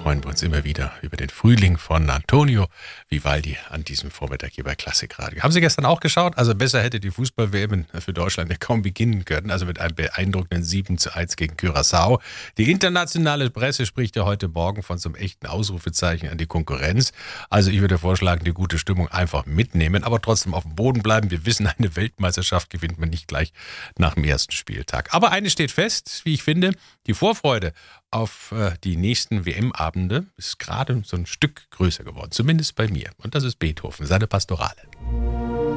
freuen wir uns immer wieder über den Frühling von Antonio Vivaldi an diesem Vormittag hier bei Klassikradio. Haben Sie gestern auch geschaut? Also besser hätte die Fußball-WM für Deutschland ja kaum beginnen können. Also mit einem beeindruckenden 7:1 gegen Curaçao. Die internationale Presse spricht ja heute Morgen von so einem echten Ausrufezeichen an die Konkurrenz. Also ich würde vorschlagen, die gute Stimmung einfach mitnehmen, aber trotzdem auf dem Boden bleiben. Wir wissen, eine Weltmeisterschaft gewinnt man nicht gleich nach dem ersten Spieltag. Aber eines steht fest, wie ich finde, die Vorfreude auf die nächsten WM-Abende ist gerade so ein Stück größer geworden, zumindest bei mir. Und das ist Beethoven, seine Pastorale.